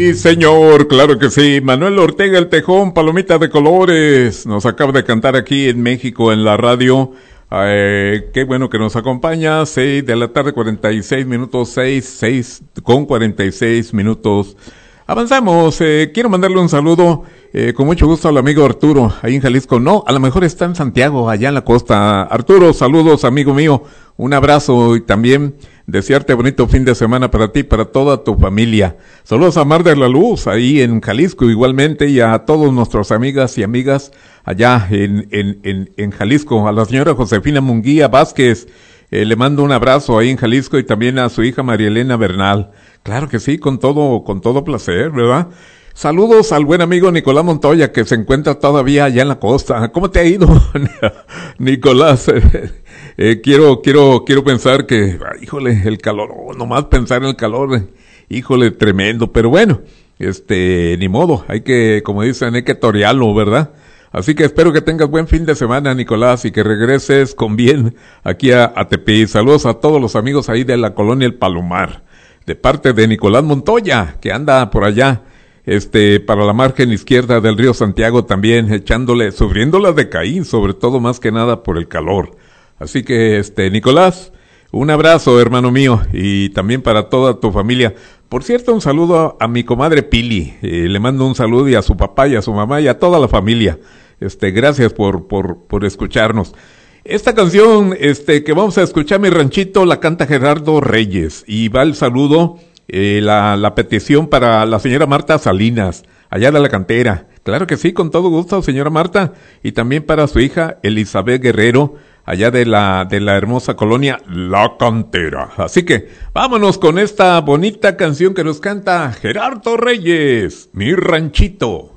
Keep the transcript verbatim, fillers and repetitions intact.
Sí, señor, claro que sí. Manuel Ortega el Tejón, Palomita de Colores, nos acaba de cantar aquí en México en la radio. Eh, qué bueno que nos acompaña. Seis de la tarde, cuarenta y seis minutos, seis, seis con cuarenta y seis minutos. Avanzamos. Eh, quiero mandarle un saludo eh, con mucho gusto al amigo Arturo, ahí en Jalisco. No, a lo mejor está en Santiago, allá en la costa. Arturo, saludos, amigo mío. Un abrazo y también desearte bonito fin de semana para ti y para toda tu familia. Saludos a Mar de la Luz, ahí en Jalisco igualmente, y a todos nuestros amigas y amigas allá en, en, en, en Jalisco. A la señora Josefina Munguía Vázquez, eh, le mando un abrazo ahí en Jalisco, y también a su hija María Elena Bernal. Claro que sí, con todo, con todo placer, ¿verdad? Saludos al buen amigo Nicolás Montoya, que se encuentra todavía allá en la costa. ¿Cómo te ha ido, Nicolás? Eh, quiero, quiero, quiero pensar que, híjole, el calor, oh, nomás pensar en el calor, híjole, tremendo, pero bueno, este, ni modo, hay que, como dicen, hay que torearlo, ¿verdad? Así que espero que tengas buen fin de semana, Nicolás, y que regreses con bien aquí a, a Tepic. Saludos a todos los amigos ahí de la colonia El Palomar, de parte de Nicolás Montoya, que anda por allá, este, para la margen izquierda del río Santiago también, echándole, sufriéndola de Caín, sobre todo más que nada por el calor. Así que, este, Nicolás, un abrazo, hermano mío, y también para toda tu familia. Por cierto, un saludo a, a mi comadre Pili, eh, le mando un saludo, y a su papá y a su mamá y a toda la familia. Este, gracias por, por, por escucharnos. Esta canción, este, que vamos a escuchar, Mi Ranchito, la canta Gerardo Reyes, y va el saludo, eh, la, la petición para la señora Marta Salinas, allá de la Cantera. Claro que sí, con todo gusto, señora Marta, y también para su hija Elizabeth Guerrero, allá de la, de la hermosa colonia La Cantera. Así que, vámonos con esta bonita canción que nos canta Gerardo Reyes, Mi Ranchito.